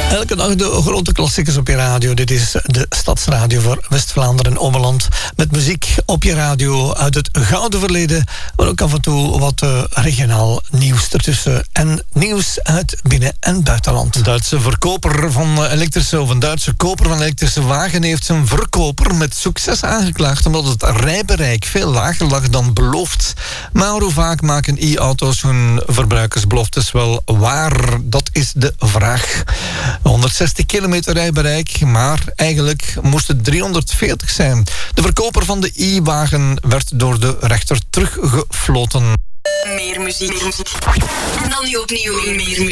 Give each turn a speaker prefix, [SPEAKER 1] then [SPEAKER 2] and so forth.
[SPEAKER 1] Elke dag de grote klassiekers op je radio. Dit is de Stadsradio voor West-Vlaanderen en Ommeland. Met muziek op je radio uit het gouden verleden. Maar ook af en toe wat regionaal nieuws ertussen. En nieuws uit binnen- en buitenland.
[SPEAKER 2] Een Duitse verkoper van elektrische, of een Duitse koper van elektrische wagen heeft zijn verkoper met succes aangeklaagd omdat het rijbereik veel lager lag dan beloofd. Maar hoe vaak maken e-auto's hun verbruikersbeloftes wel waar? Dat is de vraag. 160 kilometer rijbereik, maar eigenlijk moest het 340 zijn. De verkoper van de e-wagen werd door de rechter teruggefloten.
[SPEAKER 3] Meer muziek. En dan nu opnieuw meer muziek.